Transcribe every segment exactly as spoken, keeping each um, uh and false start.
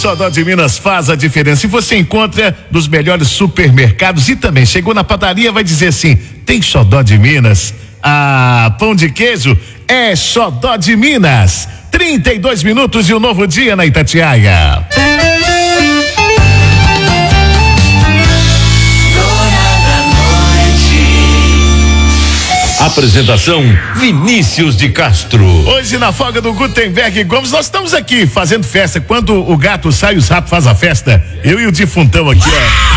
Xodó de Minas faz a diferença e você encontra nos melhores supermercados e também chegou na padaria, vai dizer assim, tem Xodó de Minas? Ah, pão de queijo é Xodó de Minas. trinta e dois minutos e um novo dia na Itatiaia. Apresentação Vinícius de Castro. Hoje na folga do Gutenberg Gomes nós estamos aqui fazendo festa. Quando o gato sai, os ratos fazem a festa. Eu e o defuntão aqui,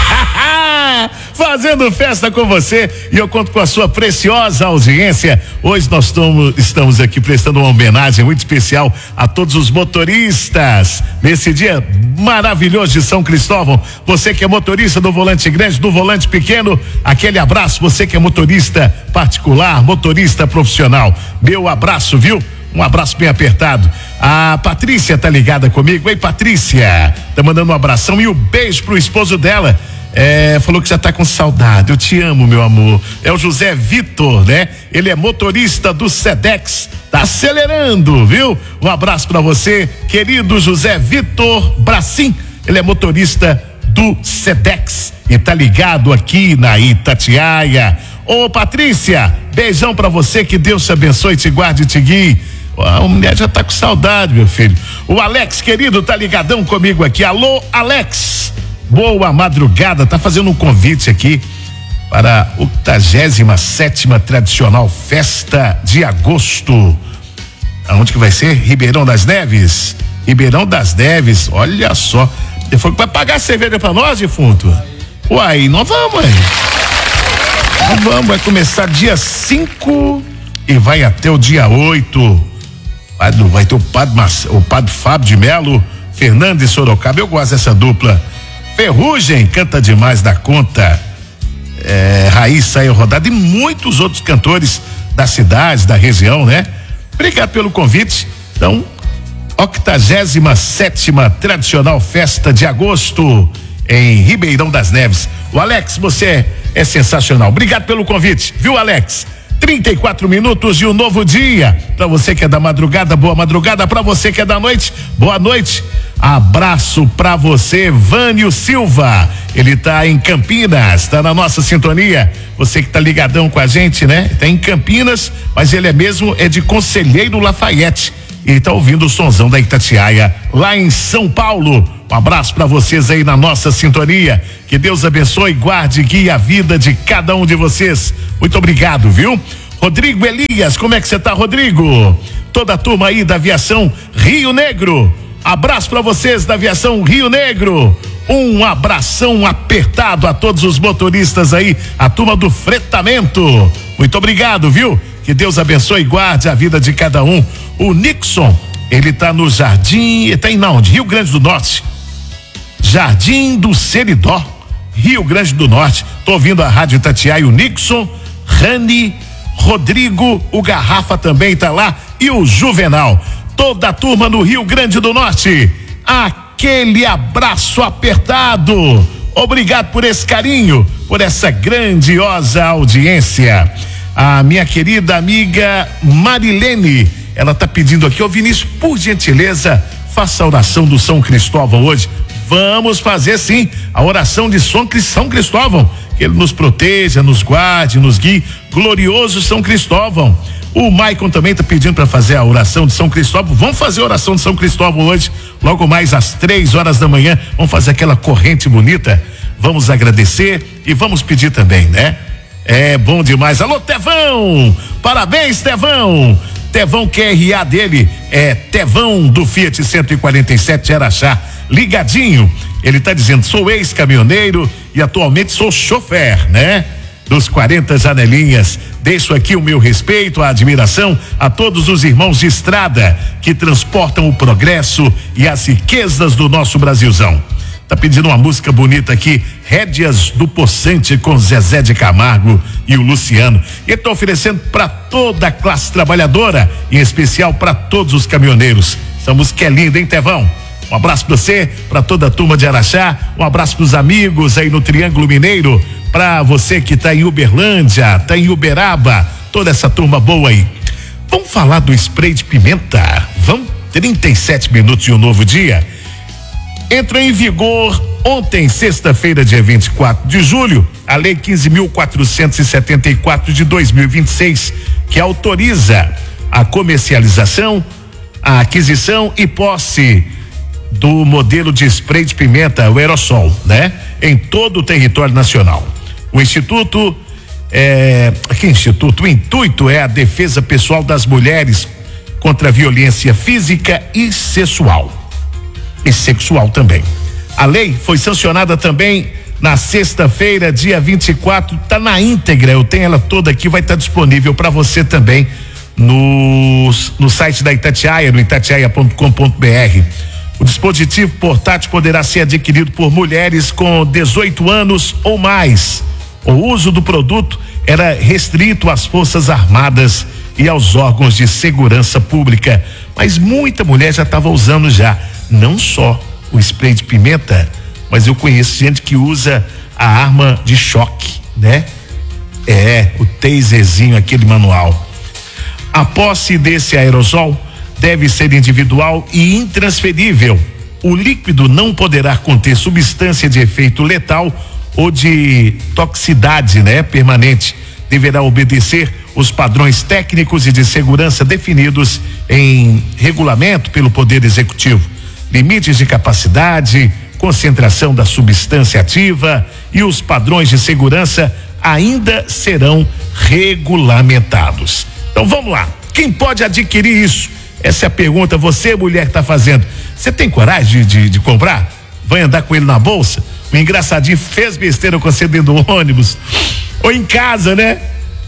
ó. Fazendo festa com você e eu conto com a sua preciosa audiência. Hoje nós tomo, estamos aqui prestando uma homenagem muito especial a todos os motoristas nesse dia maravilhoso de São Cristóvão. Você que é motorista do volante grande, do volante pequeno, aquele abraço. Você que é motorista particular, motorista profissional, meu abraço, viu? Um abraço bem apertado. A Patrícia tá ligada comigo. Ei, Patrícia, tá mandando um abração e um beijo pro esposo dela. É, falou que já tá com saudade. Eu te amo, meu amor. É o José Vitor, né? Ele é motorista do Sedex. Tá acelerando, viu? Um abraço pra você, querido José Vitor Bracim. Ele é motorista do Sedex e tá ligado aqui na Itatiaia. Ô, Patrícia, beijão pra você, que Deus te abençoe, te guarde e te guie. A mulher já tá com saudade, meu filho. O Alex, querido, tá ligadão comigo aqui. Alô, Alex. Boa madrugada, tá fazendo um convite aqui para a oitagésima sétima tradicional festa de agosto. Aonde que vai ser? Ribeirão das Neves. Ribeirão das Neves, olha só. Foi vai pagar a cerveja pra nós, defunto? Uai, nós vamos, hein? Nós vamos, vai começar dia cinco e vai até o dia oito. Vai ter o padre, o padre Fábio de Melo, Fernando de Sorocaba. Eu gosto dessa dupla. Ferrugem canta demais da conta. É, Raíssa aí rodada e muitos outros cantores da cidade, da região, né? Obrigado pelo convite. Então, oitagésima sétima tradicional festa de agosto em Ribeirão das Neves. O Alex, você é sensacional. Obrigado pelo convite, viu, Alex? trinta e quatro minutos de um novo dia. Pra você que é da madrugada, boa madrugada. Pra você que é da noite, boa noite. Abraço pra você, Vânio Silva. Ele tá em Campinas, tá na nossa sintonia. Você que tá ligadão com a gente, né? Tá em Campinas, mas ele é mesmo é de Conselheiro Lafayette e tá ouvindo o sonzão da Itatiaia lá em São Paulo. Um abraço pra vocês aí na nossa sintonia. Que Deus abençoe, guarde e guie a vida de cada um de vocês. Muito obrigado, viu? Rodrigo Elias, como é que você tá, Rodrigo? Toda a turma aí da aviação Rio Negro. Abraço pra vocês da aviação Rio Negro. Um abração apertado a todos os motoristas aí, a turma do fretamento. Muito obrigado, viu? Que Deus abençoe e guarde a vida de cada um. O Nixon, ele tá no Jardim, tá em onde? Rio Grande do Norte. Jardim do Seridó, Rio Grande do Norte. Tô ouvindo a Rádio Itatiaia, o Nixon, Rani, Rodrigo, o Garrafa também tá lá e o Juvenal. Toda a turma no Rio Grande do Norte. Aquele abraço apertado. Obrigado por esse carinho, por essa grandiosa audiência. A minha querida amiga Marilene, ela tá pedindo aqui, ô Vinícius, por gentileza, faça a oração do São Cristóvão hoje. Vamos fazer sim a oração de São Cristóvão, que ele nos proteja, nos guarde, nos guie. Glorioso São Cristóvão. O Maicon também está pedindo para fazer a oração de São Cristóvão. Vamos fazer a oração de São Cristóvão hoje, logo mais às três horas da manhã. Vamos fazer aquela corrente bonita. Vamos agradecer e vamos pedir também, né? É bom demais. Alô, Tevão! Parabéns, Tevão! Tevão, Q R A dele é Tevão do Fiat cento e quarenta e sete Araxá. Ligadinho. Ele está dizendo: sou ex-caminhoneiro e atualmente sou chofer, né? Dos quarenta janelinhas. Deixo aqui o meu respeito, a admiração a todos os irmãos de estrada que transportam o progresso e as riquezas do nosso Brasilzão. Tá pedindo uma música bonita aqui, Rédeas do Poçante, com Zezé de Camargo e o Luciano. E tô oferecendo para toda a classe trabalhadora, em especial para todos os caminhoneiros. Essa música é linda, hein, Tevão? Um abraço para você, para toda a turma de Araxá, um abraço pros amigos aí no Triângulo Mineiro, para você que tá em Uberlândia, tá em Uberaba, toda essa turma boa aí. Vamos falar do spray de pimenta? Vamos? trinta e sete minutos e um novo dia. Entrou em vigor ontem, sexta-feira, dia vinte e quatro de julho, a Lei quinze mil quatrocentos e setenta e quatro de dois mil e vinte e seis, que autoriza a comercialização, a aquisição e posse do modelo de spray de pimenta, o aerossol, né? Em todo o território nacional. O Instituto, é, que Instituto? O intuito é a defesa pessoal das mulheres contra a violência física e sexual. E sexual também. A lei foi sancionada também na sexta-feira, dia vinte e quatro, tá na íntegra, eu tenho ela toda aqui, vai estar disponível para você também no, no site da Itatiaia, no itatiaia ponto com ponto br. O dispositivo portátil poderá ser adquirido por mulheres com dezoito anos ou mais. O uso do produto era restrito às Forças Armadas e aos órgãos de segurança pública, mas muita mulher já estava usando já, não só o spray de pimenta, mas eu conheço gente que usa a arma de choque, né? É, o taserzinho, aquele manual. A posse desse aerosol deve ser individual e intransferível. O líquido não poderá conter substância de efeito letal ou de toxicidade, né, permanente. Deverá obedecer os padrões técnicos e de segurança definidos em regulamento pelo Poder Executivo. Limites de capacidade, concentração da substância ativa e os padrões de segurança ainda serão regulamentados. Então vamos lá. Quem pode adquirir isso? Essa é a pergunta. Você, mulher que está fazendo, você tem coragem de, de, de comprar? Vai andar com ele na bolsa? O engraçadinho fez besteira com você dentro do ônibus ou em casa, né?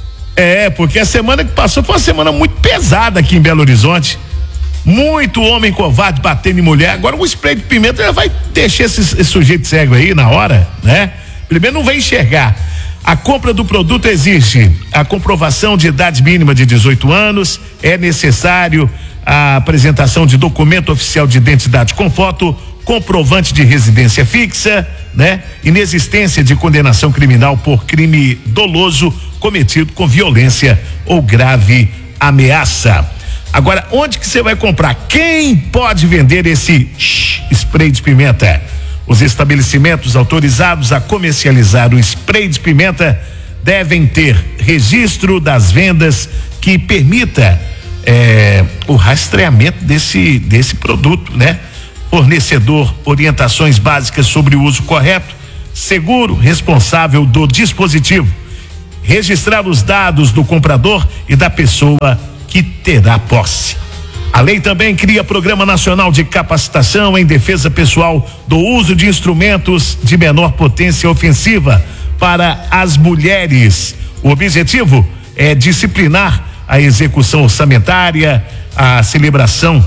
É, porque a semana que passou foi uma semana muito pesada aqui em Belo Horizonte. Muito homem covarde batendo em mulher. Agora o spray de pimenta já vai deixar esse, esse sujeito cego aí na hora, né? Primeiro não vai enxergar. A compra do produto exige a comprovação de idade mínima de dezoito anos, é necessário a apresentação de documento oficial de identidade com foto, comprovante de residência fixa, né? Inexistência de condenação criminal por crime doloso cometido com violência ou grave ameaça. Agora, onde que você vai comprar? Quem pode vender esse spray de pimenta? Os estabelecimentos autorizados a comercializar o spray de pimenta devem ter registro das vendas que permita é, o rastreamento desse, desse produto, né? Fornecedor, orientações básicas sobre o uso correto, seguro, responsável do dispositivo, registrar os dados do comprador e da pessoa que terá posse. A lei também cria Programa Nacional de Capacitação em Defesa Pessoal do Uso de Instrumentos de Menor Potência Ofensiva para as mulheres. O objetivo é disciplinar a execução orçamentária, a celebração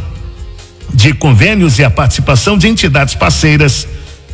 de convênios e a participação de entidades parceiras.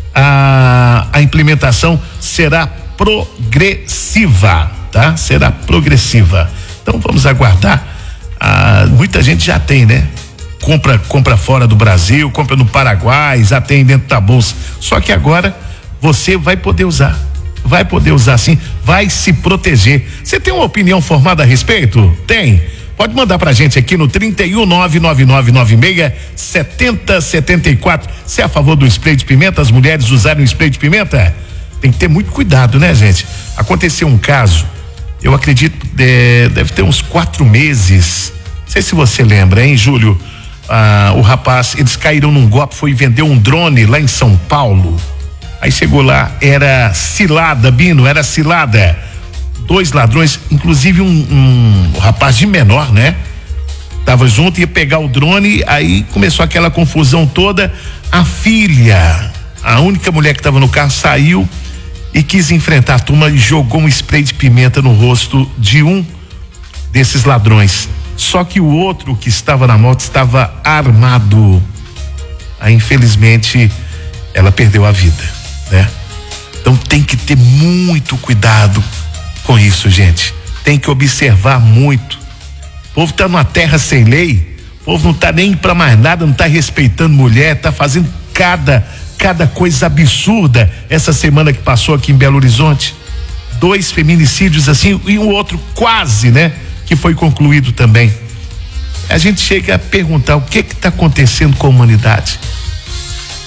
A, a implementação será progressiva, tá? Será progressiva. Então vamos aguardar. Ah, muita gente já tem, né? Compra, compra fora do Brasil, compra no Paraguai, já tem dentro da bolsa. Só que agora você vai poder usar. Vai poder usar sim, vai se proteger. Você tem uma opinião formada a respeito? Tem? Pode mandar pra gente aqui no trinta e um, nove nove nove nove seis, setenta setenta e quatro. Você é a favor do spray de pimenta? As mulheres usarem o spray de pimenta? Tem que ter muito cuidado, né, gente? Aconteceu um caso, eu acredito, é, deve ter uns quatro meses. Não sei se você lembra, hein, Júlio? Ah, o rapaz, eles caíram num golpe, foi vender um drone lá em São Paulo. Aí chegou lá, era cilada, Bino, era cilada. Dois ladrões, inclusive um, um, um rapaz de menor, né? Tava junto, ia pegar o drone, aí começou aquela confusão toda. A filha, a única mulher que estava no carro, saiu e quis enfrentar a turma e jogou um spray de pimenta no rosto de um desses ladrões. Só que o outro que estava na moto estava armado. Aí, infelizmente, ela perdeu a vida, né? Então tem que ter muito cuidado com isso, gente. Tem que observar muito. O povo tá numa terra sem lei, o povo não tá nem pra mais nada, não tá respeitando mulher, tá fazendo cada cada coisa absurda. Essa semana que passou aqui em Belo Horizonte, dois feminicídios assim, e um outro quase, né? Que foi concluído também. A gente chega a perguntar o que que tá acontecendo com a humanidade.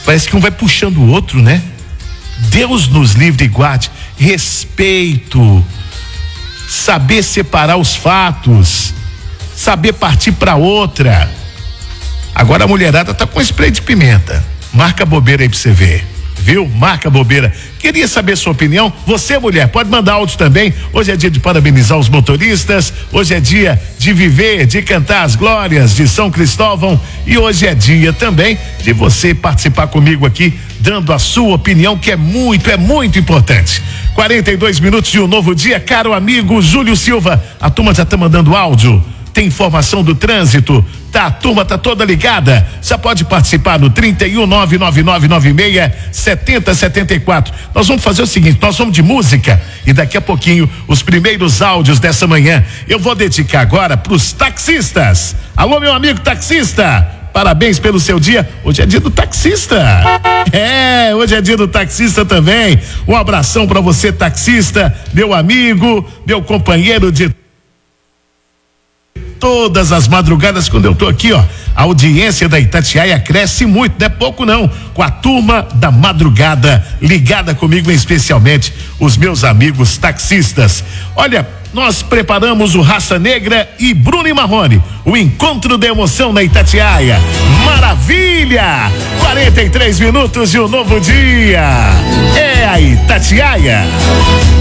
Parece que um vai puxando o outro, né? Deus nos livre e guarde. Respeito, saber separar os fatos, saber partir para outra. Agora a mulherada tá com spray de pimenta. Marca bobeira aí pra você ver. Viu? Marca bobeira. Queria saber sua opinião. Você, mulher, pode mandar áudio também. Hoje é dia de parabenizar os motoristas. Hoje é dia de viver, de cantar as glórias de São Cristóvão. E hoje é dia também de você participar comigo aqui, dando a sua opinião, que é muito, é muito importante. quarenta e dois minutos de um novo dia, caro amigo Júlio Silva. A turma já tá mandando áudio. Tem informação do trânsito? Tá, a turma tá toda ligada. Já pode participar no trinta e um, nove nove nove nove seis, setenta setenta e quatro. Nós vamos fazer o seguinte, nós vamos de música e daqui a pouquinho os primeiros áudios dessa manhã eu vou dedicar agora pros taxistas. Alô, meu amigo taxista, parabéns pelo seu dia. Hoje é dia do taxista. É, hoje é dia do taxista também. Um abração pra você, taxista, meu amigo, meu companheiro de todas as madrugadas. Quando eu tô aqui, ó, a audiência da Itatiaia cresce muito, não é pouco não, com a turma da madrugada ligada comigo, especialmente os meus amigos taxistas. Olha, nós preparamos o Raça Negra e Bruno e Marrone, o encontro da emoção na Itatiaia. Maravilha! quarenta e três minutos de um novo dia. É a Itatiaia.